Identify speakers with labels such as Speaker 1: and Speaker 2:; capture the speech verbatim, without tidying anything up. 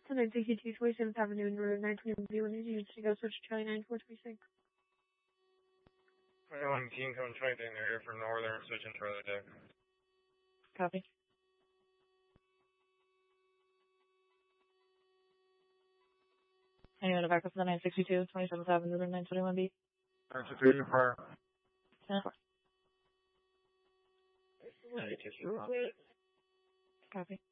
Speaker 1: nine sixty-two, twenty-seventh Avenue and Road nine twenty-one units to go switch to Charlie nine four twenty-six.
Speaker 2: twenty-one team coming twenty in there for Northern, switching Charlie deck.
Speaker 1: Copy. Anyone back up to the nine sixty-two, twenty-seventh Avenue and nine twenty-one B?
Speaker 2: nine sixty-two, fire.
Speaker 1: ten four.
Speaker 2: Copy.
Speaker 1: Copy.